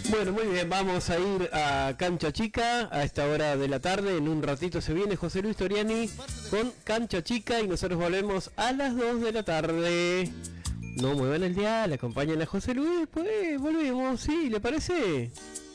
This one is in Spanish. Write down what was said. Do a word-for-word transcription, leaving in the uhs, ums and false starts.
Bueno, muy bien, vamos a ir a Cancha Chica a esta hora de la tarde. En un ratito se viene José Luis Toriani con Cancha Chica y nosotros volvemos a las dos de la tarde. No muevan el dial, acompañen a José Luis, pues volvemos, ¿sí? ¿Le parece?